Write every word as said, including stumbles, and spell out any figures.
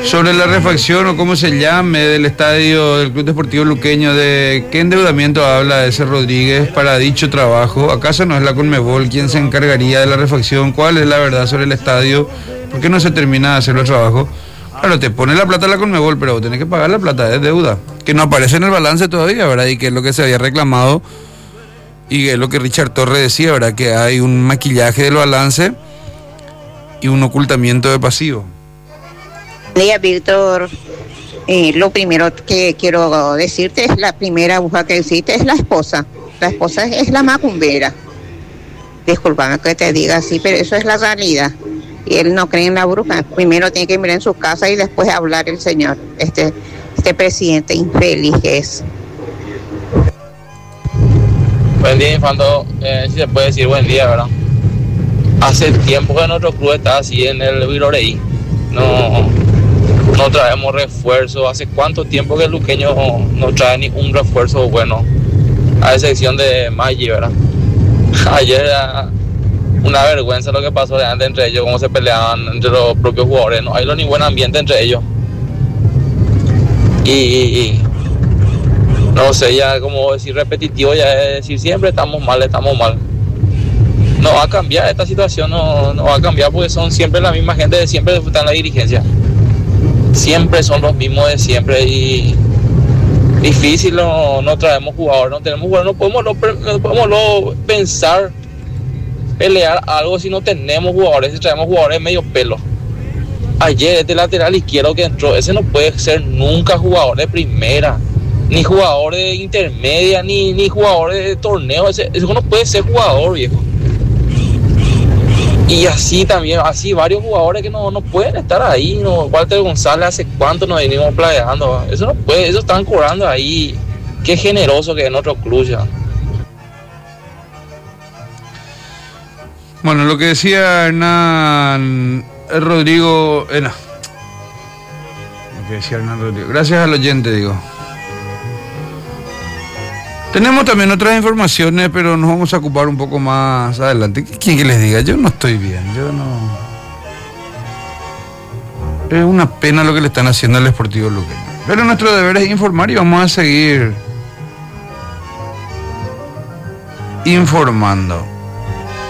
Sobre la refacción o cómo se llame del estadio del Club Deportivo Luqueño, ¿de qué endeudamiento habla ese Rodríguez para dicho trabajo? ¿Acaso no es la Conmebol quien se encargaría de la refacción? ¿Cuál es la verdad sobre el estadio? ¿Por qué no se termina de hacer el trabajo? Claro, te pone la plata la Conmebol, pero vos tenés que pagar la plata, es deuda, que no aparece en el balance todavía, ¿verdad? Y que es lo que se había reclamado y es lo que Richard Torres decía, ¿verdad? Que hay un maquillaje del balance y un ocultamiento de pasivo. Día, Víctor. Eh, lo primero que quiero decirte es la primera bruja que hiciste es la esposa. La esposa es, es la macumbera. Discúlpame que te diga así, pero eso es la realidad. Y él no cree en la bruja. Primero tiene que mirar en su casa y después hablar el señor. Este, este presidente infeliz que es. Buen día, Infando. Eh, si se puede decir buen día, ¿verdad? Hace tiempo que nuestro club está así en el Viloreí. No, no traemos refuerzo. ¿Hace cuánto tiempo que el luqueño no, no trae ni un refuerzo bueno? A excepción de Maggi, ¿verdad? Ayer era una vergüenza lo que pasó delante entre ellos, cómo se peleaban entre los propios jugadores. No hay ni buen ambiente entre ellos. Y, y, y no sé, ya como decir repetitivo, ya es decir siempre estamos mal, estamos mal. No va a cambiar esta situación, no, no va a cambiar porque son siempre la misma gente de siempre que está en la dirigencia. Siempre son los mismos de siempre y difícil, no, no traemos jugadores, no tenemos jugadores, no podemos, no, no podemos no pensar, pelear algo si no tenemos jugadores, si traemos jugadores medio pelo. Ayer este lateral izquierdo que entró, ese no puede ser nunca jugador de primera, ni jugador de intermedia, ni, ni jugador de torneo, ese, ese no puede ser jugador, viejo. Y así también, así varios jugadores que no, no pueden estar ahí, no. Walter González hace cuánto nos venimos planeando, eso no puede, eso están cobrando ahí, qué generoso que es nuestro club ya. Bueno, lo que decía Hernán eh, Rodrigo, eh, no. Lo que decía Hernán Rodrigo, gracias al oyente, digo. Tenemos también otras informaciones, pero nos vamos a ocupar un poco más adelante. ¿Quién que les diga? Yo no estoy bien, yo no... Es una pena lo que le están haciendo al Sportivo Luqueño. Pero nuestro deber es informar y vamos a seguir informando.